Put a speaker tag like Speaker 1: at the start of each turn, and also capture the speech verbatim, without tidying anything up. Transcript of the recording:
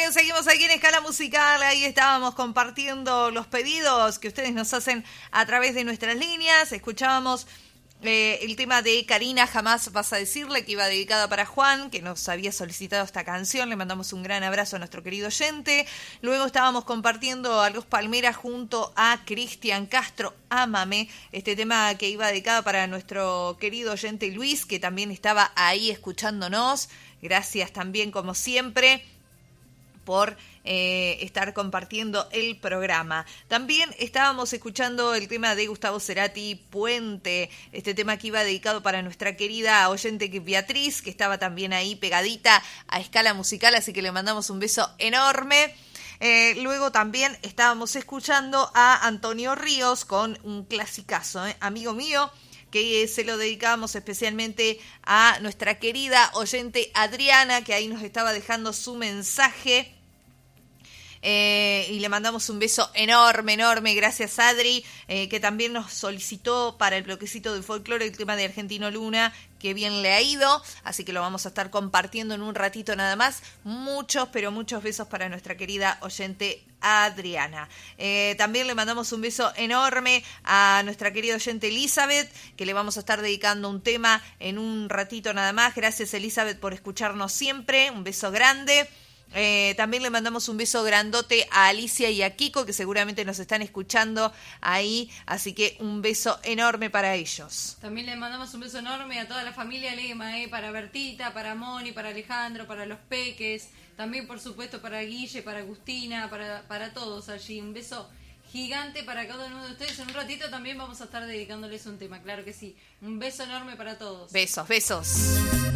Speaker 1: bien, seguimos aquí en Escala Musical. Ahí estábamos compartiendo los pedidos que ustedes nos hacen a través de nuestras líneas. Escuchábamos eh, el tema de Karina, Jamás vas a decirle, que iba dedicada para Juan, que nos había solicitado esta canción. Le mandamos un gran abrazo a nuestro querido oyente. Luego estábamos compartiendo a Los Palmeras junto a Cristian Castro, Ámame, este tema que iba dedicado para nuestro querido oyente Luis, que también estaba ahí escuchándonos. Gracias también, como siempre, por eh, estar compartiendo el programa. También estábamos escuchando el tema de Gustavo Cerati, Puente, este tema que iba dedicado para nuestra querida oyente Beatriz, que estaba también ahí pegadita a Escala Musical, así que le mandamos un beso enorme. Eh, luego también estábamos escuchando a Antonio Ríos con un clasicazo, ¿eh? Amigo mío, que se lo dedicamos especialmente a nuestra querida oyente Adriana, que ahí nos estaba dejando su mensaje. Eh, y le mandamos un beso enorme, enorme. Gracias, Adri, eh, que también nos solicitó para el bloquecito de folclore el tema de Argentino Luna, que bien le ha ido, así que lo vamos a estar compartiendo en un ratito nada más. Muchos, pero muchos besos para nuestra querida oyente Adriana. Eh, también le mandamos un beso enorme a nuestra querida oyente Elizabeth, que le vamos a estar dedicando un tema en un ratito nada más. Gracias, Elizabeth, por escucharnos siempre. Un beso grande. Eh, también le mandamos un beso grandote a Alicia y a Kiko, que seguramente nos están escuchando ahí, así que un beso enorme para ellos.
Speaker 2: También le mandamos un beso enorme a toda la familia Lema, eh, para Bertita, para Moni, para Alejandro, para los peques, también por supuesto para Guille, para Agustina, para, para todos allí. Un beso gigante para cada uno de ustedes. En un ratito también vamos a estar dedicándoles un tema, claro que sí. Un beso enorme para todos.
Speaker 1: Besos, besos.